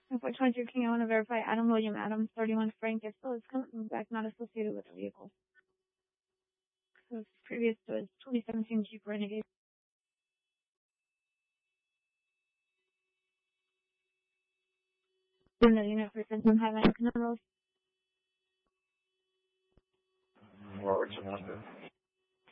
For 22 King, I want to verify Adam William Adams 31 Frank Gissel is coming back not associated with the vehicle. So it's previous to his 2017 Jeep Renegade. In the unit for Simpson Highline Road. What would you want to do?